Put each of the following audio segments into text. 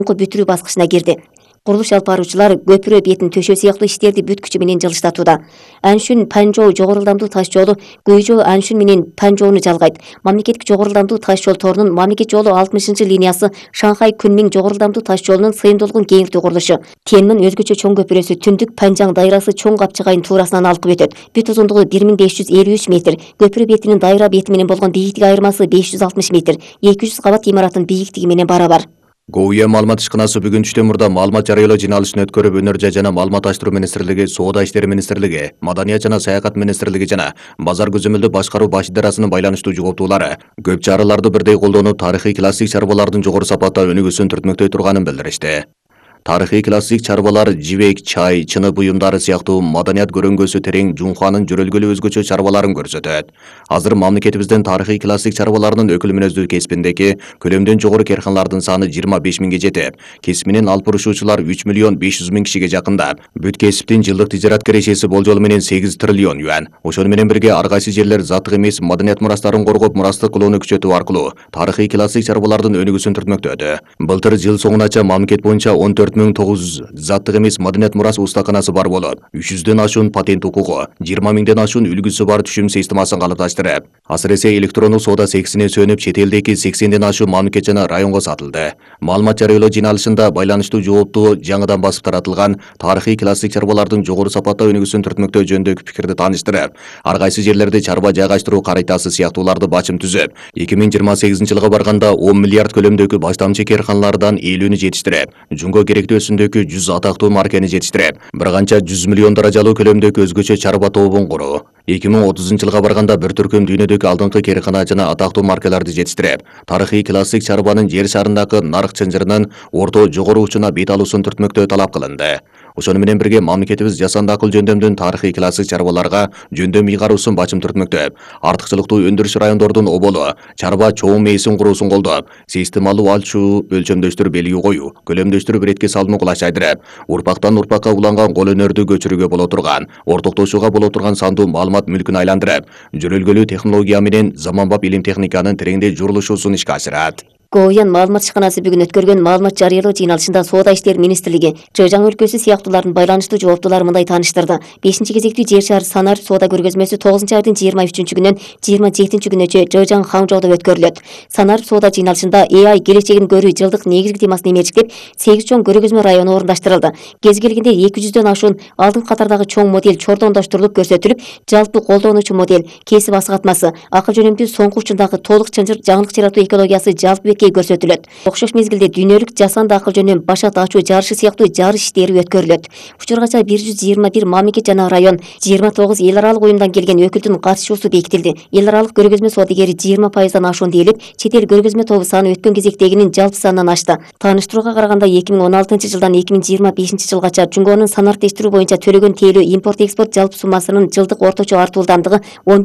бүтүрүү баскычына кирди. Курулуш алып баруучулар көпүрө бетин төшөө сыяктуу иштерди бүт күчү менен жылыштатууда. Аншүн Панжоо жогору ылдамдуу таш жолу Гуйжоо Аншүн менен Панжоону жалгайт. Мамлекеттик жогору ылдамдуу таш жол торунун мамлекет жолу 60-линиясы Шанхай Кунмиң жогору ылдамдуу таш жолунун сыйымдуулугун кеңиртүү курулушу. Тиэнмин өзгөчө чоң көпүрөсү Түндүк Панжаң дайрасы чоң капчыгайын туурасынан алкып өтөт. Бүт узундугу 1553 метр. Көпүрө бетинин дайра бети менен болгон бийиктик айырмасы 560 метр. 200 кабат имараттын бийиктиги менен барабар. ГУЯ маалымат ишканасы бүгүн түштөн мурда маалымат жарыялоо жыйналышын өткөрүп, өнөр жана маалыматташтыруу министрлиги, Соода иштери министрлиги, Маданият жана Саякат министрлиги жана Базар көзөмөлдөө башкаруу баш идарасынын байланыштуу жооптуулары көп чараларды бирдей колдонуп, тарыхый классик чарбалардын жогору сапатта өнүгүүсүн түртмөктөй турганын билдиришти. Тарыхый классик чарбалар жибек, чай, чыны буюмдары сыяктуу маданият көрөңгөсү терең Жунханын жөрөлгөлүү өзгөчө чарбаларын көрсөтөт. Азыр мамлекетибиздин тарыхый классик чарбаларынын өкүл мүнөздүү кесибиндеги көлөмдөн жогору карханалардын саны 25 миңге жетип, кесип менен алып-урушуучулар 3 миллион 500 миң кишиге жакындап, бүт кесиптин жылдык тижарат кирешеси болжолу менен 8 триллион юан. Ошону менен бирге ар кайсы жерлер заттык эмес маданият мурастарын коргоп, мурастык кылууну күчөтүү аркылуу тарыхый классик чарбалардын өнүгүүсүн түртмөктөдү. Былтыр жыл соңунача мамлекет боюнча 14.900 заттык эмес маданият мурас устаканасы бар болуп, 300дөн ашуун патент укугу, 20 миңден ашуун үлгүсү бар түшүм системасын калыпташтырып, асыресе электрондук соода сексине сөнүп, чет элдеги 80ден ашуун мамлекет жана районго сатылды. Маалымат жарыялоо жыйналышында байланыштуу жооптуу жаңыдан басып таратылган тарыхый классик чарбалардын жогору сапатта өнүгүүсүн түртмөктөө жөнүндөгү пикирди тааныштырып, ар кайсы жерлерде чарба жайгаштыруу карайтасы сыяктууларды бачым түзүп, 2028-жылга барганда 10 миллиард көлөмдөгү баштамчы карханалардан 50-нү жетиштирип, жунго керектөөсүндөгү 100 атактуу маркени жетиштирип, бир канча 100 миллион даражалуу көлөмдөгү өзгөчө чарба тобун куруу. 2030-жылга барганда бир түркүм дүйнөдөгү алдыңкы кархана жана атактуу маркаларды жетиштирип, тарыхый классик чарбанын жер шарындагы нарык чынжырынын орто жогору учуна бет алуусун түртмөктөө талап кылынды. Ошону менен бирге мамлекетибиз жасанды акыл жөндөмдүн тарыхый классик чарбаларга жөндөм ыйгаруусун бачым түртмөктөп, артыкчылыктуу өндүрүш райондордун оболу чарба чоң мээсин куруусун колдоп, системалуу алчуу өлчөмдөштөр белги коюу, көлөмдөштүрүп иретке салууну кулайчайдырып, урпактан урпакка уланган кол өнөрдү көчүрүүгө боло турган, ортоктошууга боло турган сандуу маалымат мүлкүн айландырып, жөрөлгөлүү технология менен заманбап илим техниканын тереңдей журулушуусун ишке ашырат. ГОЯн маалымат ишканасы бүгүн өткөргөн маалымат жарыялоо жыйналышында Соода иштери министрлиги, Чыжаң өлкөсү сыяктуулардын байланыштуу жооптуулары мындай тааныштырды. 5-кезектүү жер шаар санар соода көргөзмөсү 9-айдын 23-күнүнөн 27-күнүнө Чыжаң Хаңжоодо өткөрүлөт. Санар соода жыйналышында AI келечегин көрүү жылдык негизги темасын эмерчиктеп, 8 чоң көргөзмө району орундаштырылды. Кез келгенде 200дөн ашуун алдыңкы катардагы чоң модель чордондоштурулуп көрсөтүлүп, жалпы колдонуучу модель, кесип асыгатмасы, акыл жөнөмдүү соңку учундагы толук чынжыр жаңылык жаратуу экологиясы жалпы көрсөтүлөт. Окшош мезгилде дүйнөлүк жасанды акыл жөнүндө башат ачуу жарышы сыяктуу жарыш иштери өткөрүлөт. Учургача 121 мамлекет жана район, 29 эл аралык уюмдан келген өкүлдүн катышуусу бекитилди. Эл аралык көргөзмө соодагери 20%дан ашуун делип, чет эл көргөзмө тобу саны өткөн кезектегинин жалпы санынан ашты. Тааныштырууга караганда 2016-жылдан 2025-жылгача Жунгонун санариктештирүү боюнча төлөгөн тейлөө импорт-экспорт жалпы суммасынын жылдык орточо артуулдамдыгы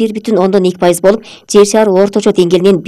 11,2% болуп, жер шары орточо деңгээлинен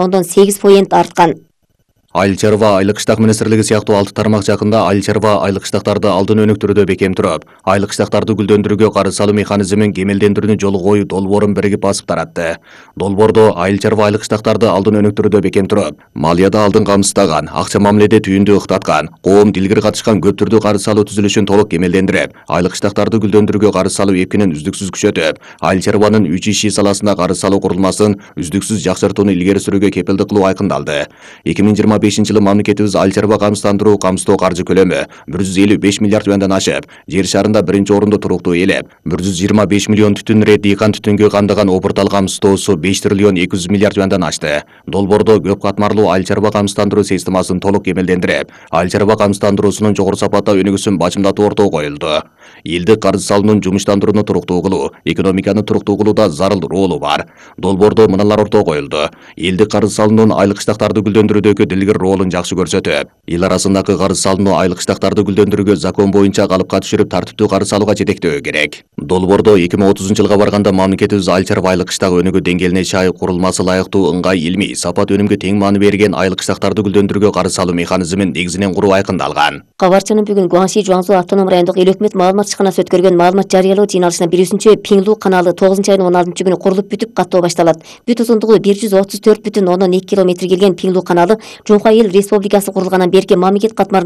1,8% арткан. Айыл чарба айлык кыштак министрлиги сыяктуу 6 тармак жакында айыл чарба айлык кыштактарды алдын өнүктүрүүдө бекем туруп, айлык кыштактарды гүлдөндүрүүгө карыз салуу механизмин кемелдендирүүнү жолу коюу долбоорун биригип басып таратты. Долбоордо айыл чарба айлык кыштактарды алдын өнүктүрүүдө бекем туруп, малияда алдын камсыздаган, акча мамиледе түйүндү ыктаткан, коом дилгир катышкан көп түрдүү карыз салуу түзүлүшүн толук кемелдендирип, айлык кыштактарды гүлдөндүрүүгө карыз салуу эпкинин үздүксүз күчөтүп, айыл чарбанын 3 иши саласында карыз салуу курулмасын үздүксүз жакшыртууну илгери сүрүүгө кепилдик кылуу айкындалды. 2025-жылы мамлекетибиз айыл чарба камсыздоо каржы көлөмү 155 миллиард юандан ашып, жер шарында биринчи орунду туруктуу ээлеп, 125 миллион түтүн рет дыйкан түтүнгө камдыган опуртал камсыздоосу 5 триллион 200 миллиард юандан ашты. Долбоордо көп катмарлуу айыл чарба камсыздандыруу системасын толук кемелдендирип, айыл чарба камсыздандыруусунун жогору сапатта өнүгүүсүн бачымдатуу ортого коюлду. Элдик карыз салуунун жумуштандырууну туруктуу кылуу, экономиканы туруктуу кылууда зарыл ролу бар. Долбоордо мыналар ортого коюлду. Элдик карыз салуунун айлык кыштактарды гүлдөндүрүүдөгү дилгир ролун жакшы көрсөтүп, эл арасындагы карыз салууну айлык кыштактарды гүлдөндүрүүгө закон боюнча калыпка түшүрүп тартиптүү карыз салууга жетектөө керек. Долбоордо 2030-жылга барганда мамлекетибиз айыл чарба айлык кыштак өнүгүү деңгээлине чай курулмасы лайыктуу ыңгай илмий сапат өнүмгө тең маани берген айлык кыштактарды гүлдөндүрүүгө карыз салуу механизмин негизинен куруу айкындалган. Кабарчынын бүгүн Гуанши Жуаңсу автоном райондук эл өкмөт маалымат ишканасы өткөргөн маалымат жарыялоо жыйналышына бирүүсүнчө Пиңлу каналы 9-айдын 16-күнү курулуп бүтүп каттоо башталат. Бүт узундугу 134,2 километр келген Пиңлу каналы Жохайыл Республикасы курулгандан берки мамлекет катмарында